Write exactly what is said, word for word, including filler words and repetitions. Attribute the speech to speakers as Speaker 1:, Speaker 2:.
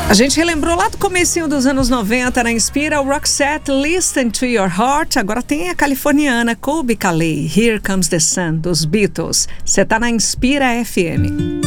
Speaker 1: A gente relembrou lá do comecinho dos anos noventa na Inspira, o Roxette, Listen to Your Heart. Agora tem a californiana Colbie Caillat, Here Comes the Sun, dos Beatles. Você tá na Inspira F M.